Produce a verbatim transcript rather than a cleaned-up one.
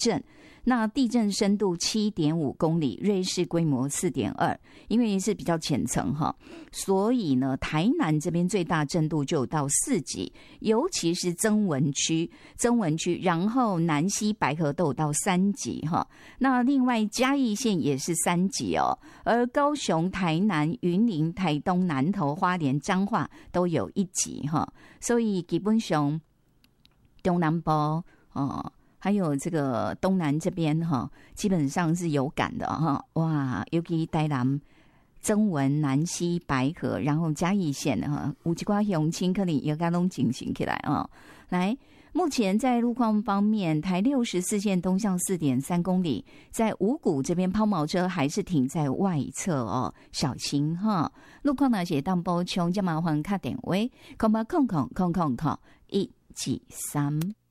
震。那地震深度 七点五 公里，瑞士规模 四点二， 因为是比较浅层哈，所以呢台南这边最大震度就有到四级，尤其是曾文区曾文区然后南西白河都有到三级哈。那另外嘉义县也是三级哦，而高雄、台南、云林、台东、南投、花莲、彰化都有一级哈。所以基本上中南部哦还有这个东南这边哈，基本上是有感的哈。哇，尤其台南、曾文、南西、白河，然后嘉义县哈，有一寡乡亲可能也该拢进行起来啊。来，目前在路况方面，台六十四线东向 四点三 公里，在五股这边抛锚车还是停在外侧哦，小心哈。路况呢是当补充，就麻烦打电话，空八空空空空空一七三。